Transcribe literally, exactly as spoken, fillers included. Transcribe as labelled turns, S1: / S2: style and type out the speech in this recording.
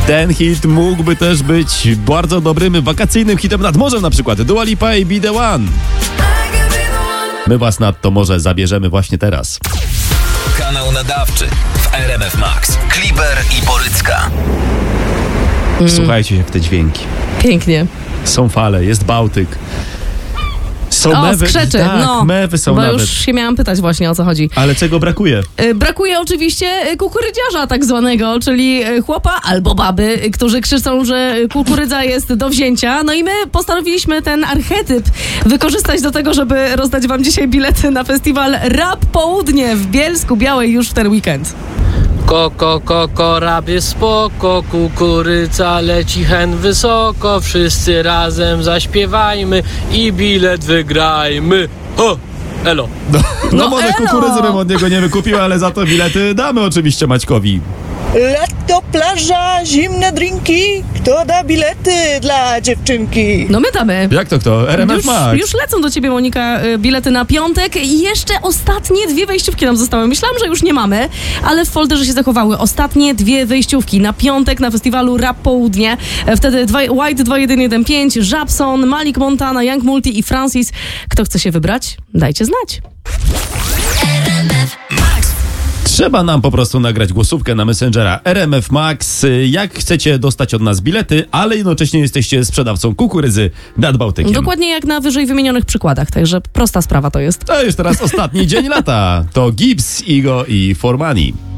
S1: Ten hit mógłby też być bardzo dobrym wakacyjnym hitem nad morzem, na przykład Dua Lipa i Be The One. My was nad to morze zabierzemy właśnie teraz.
S2: Kanał nadawczy w R M F Max. Kliber i Borycka.
S1: Słuchajcie się w te dźwięki.
S3: Pięknie.
S1: Są fale, jest Bałtyk. Są
S3: O,
S1: mewy.
S3: skrzeczy,
S1: Tak,
S3: no.
S1: mewy są
S3: Bo
S1: nawet.
S3: już się miałam pytać właśnie, o co chodzi.
S1: Ale czego brakuje?
S3: Y, Brakuje oczywiście y, kukurydziarza tak zwanego, czyli y, chłopa albo baby, y, którzy krzyczą, że kukurydza jest do wzięcia. No i my postanowiliśmy ten archetyp wykorzystać do tego, żeby rozdać wam dzisiaj bilety na festiwal Rap Południe w Bielsku Białej już w ten weekend.
S4: Koko, koko, rabie spoko, kukurydza leci hen wysoko, wszyscy razem zaśpiewajmy i bilet wygrajmy. Ho, elo.
S1: No, no,
S3: No
S1: może
S3: elo!
S1: kukurydzy bym od niego nie wykupił, ale za to bilety damy oczywiście Maćkowi.
S5: Lato, plaża, zimne drinki. Kto da bilety dla dziewczynki?
S3: No my damy.
S1: Jak to kto? R M F
S3: Już,
S1: Max.
S3: już lecą do ciebie, Monika, y, bilety na piątek i jeszcze ostatnie dwie wejściówki nam zostały. Myślałam, że już nie mamy, ale w folderze się zachowały ostatnie dwie wejściówki na piątek na festiwalu Rap Południe. E, Wtedy dwa, White dwa jeden jeden pięć, Żabson, Malik Montana, Young Multi i Francis. Kto chce się wybrać? Dajcie znać.
S1: Trzeba nam po prostu nagrać głosówkę na Messengera R M F Max. Jak chcecie dostać od nas bilety, ale jednocześnie jesteście sprzedawcą kukurydzy nad Bałtykiem.
S3: Dokładnie jak na wyżej wymienionych przykładach, także prosta sprawa to jest.
S1: To już teraz ostatni dzień lata. To Gibbs, Igo i For Money.